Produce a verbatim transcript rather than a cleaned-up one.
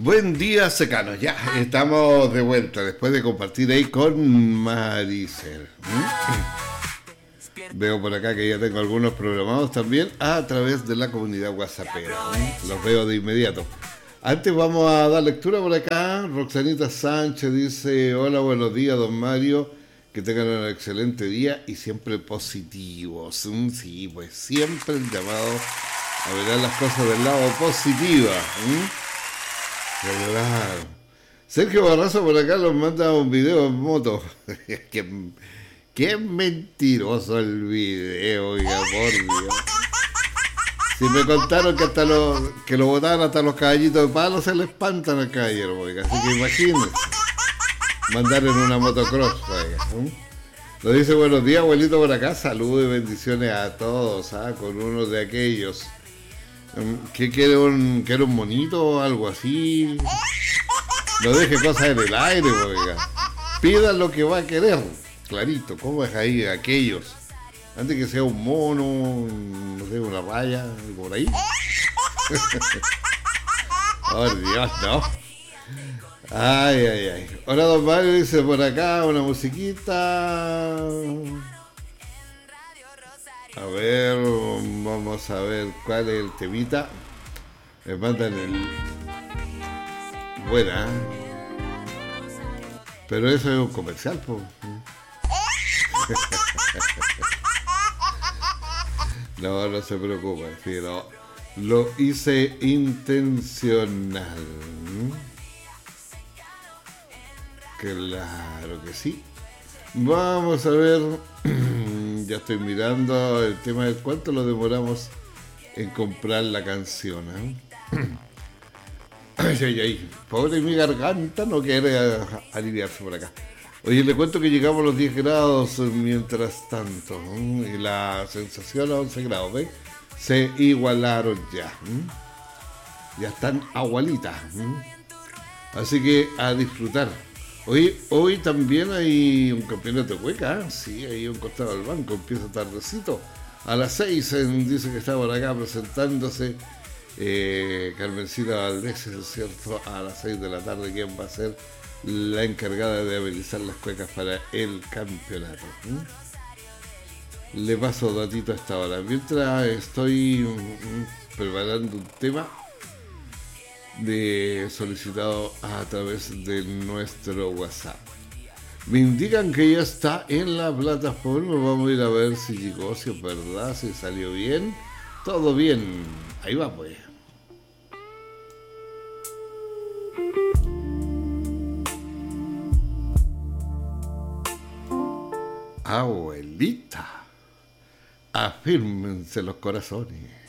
Buen día, secanos. Ya estamos de vuelta después de compartir ahí con Maricel. ¿Mm? Veo por acá que ya tengo algunos programados también a través de la comunidad WhatsAppera. ¿Mm? Los veo de inmediato. Antes vamos a dar lectura por acá. Roxanita Sánchez dice: hola, buenos días, don Mario. Que tengan un excelente día y siempre positivos. ¿Mm? Sí, pues siempre el llamado a ver las cosas del lado positivo. ¿Mm? Claro. Sergio Barrazo por acá nos manda un video en moto. qué, qué mentiroso el video, oiga, por Dios. Si me contaron que hasta los que lo botaban hasta los caballitos de palo se le espantan al caballero, oiga. Así que imagínense. Mandar en una motocross, oiga. ¿Mm? Lo dice: buenos días, abuelito, por acá. Saludos y bendiciones a todos, ¿ah? Con uno de aquellos. ¿Qué quiere un, quiere un monito o algo así? No deje cosas en el aire, oiga. Pida lo que va a querer. Clarito, ¿cómo es ahí aquellos? Antes que sea un mono, no sé, una raya, por ahí. Oh, Dios, no. Ay, ay, ay. Hola, don Mario, dice por acá una musiquita. A ver, vamos a ver cuál es el temita. Me mandan el... Buena. Pero eso es un comercial, po. No, no se preocupe, sí, no. Lo hice intencional. Claro que sí. Vamos a ver. Ya estoy mirando el tema de cuánto lo demoramos en comprar la canción. ¿Eh? Ay, ay, ay. Pobre mi garganta, no quiere aliviarse por acá. Oye, le cuento que llegamos a los diez grados mientras tanto. ¿eh? Y la sensación a once grados, ¿ves? Se igualaron ya. ¿eh? Ya están agualitas. ¿eh? Así que a disfrutar. Hoy, hoy también hay un campeonato de cueca, ¿eh? Sí, ahí a un costado del banco, empieza tardecito. A las seis en, dice que está por acá presentándose eh, Carmencita Valdés, es cierto, a las seis de la tarde, quien va a ser la encargada de habilitar las cuecas para el campeonato. ¿eh? Le paso datito a esta hora. Mientras estoy mm, preparando un tema de solicitado a través de nuestro WhatsApp. Me indican que ya está en la plataforma. Vamos a ir a ver si llegó, si es verdad, si salió bien. Todo bien. Ahí va, pues. Abuelita, afírmense los corazones.